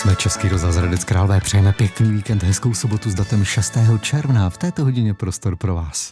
Jsme Český rozhlas Hradec Králové, přejeme pěkný víkend, hezkou sobotu s datem 6. června. V této hodině prostor pro vás.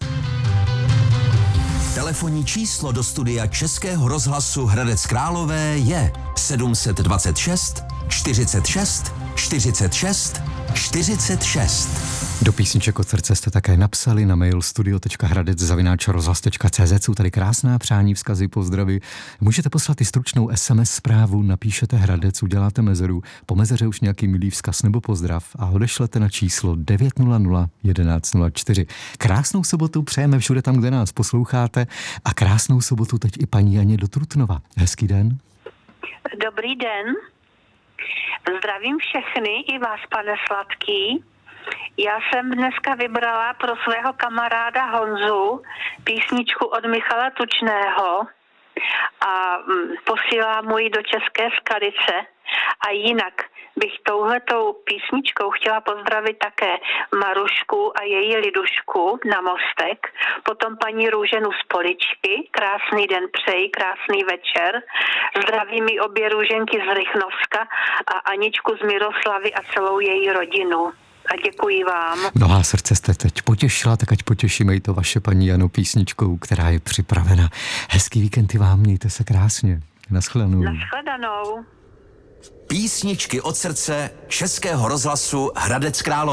Telefonní číslo do studia Českého rozhlasu Hradec Králové je 726 46 46 46. Do písniček od srdce jste také napsali na mail studio.hradec@rozhlas.cz. Jsou tady krásná přání, vzkazy, pozdravy. Můžete poslat i stručnou SMS zprávu, napíšete Hradec, uděláte mezeru, po mezeře už nějaký milý vzkaz nebo pozdrav a odešlete na číslo 900 1104. Krásnou sobotu přejeme všude tam, kde nás posloucháte, a krásnou sobotu teď i paní Janě do Trutnova. Hezký den. Dobrý den. Zdravím všechny, i vás, pane Sladký. Já jsem dneska vybrala pro svého kamaráda Honzu písničku od Michala Tučného a posílám mu ji do České Skalice. A jinak bych touhletou písničkou chtěla pozdravit také Marušku a její Lidušku na Mostek, potom paní Růženu z Poličky, krásný den přeji, krásný večer, zdravím i obě Růženky z Rychnovska a Aničku z Miroslavy a celou její rodinu. A děkuji vám. Mnohá srdce jste teď potěšila, tak ať potěšíme i to vaše, paní Jano, písničkou, která je připravena. Hezký víkend i vám, mějte se krásně. Naschledanou. Naschledanou. Písničky od srdce Českého rozhlasu Hradec Králové.